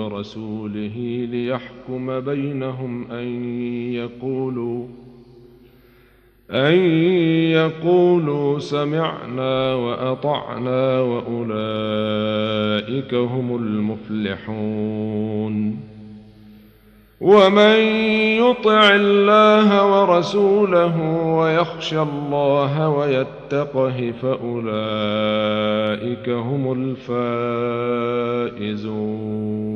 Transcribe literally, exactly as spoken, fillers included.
ورسوله ليحكم بينهم أن يقولوا أن يقولوا سمعنا وأطعنا وأولئك هم المفلحون. ومن يطع الله ورسوله ويخشى الله ويتقه فأولئك هم الفائزون.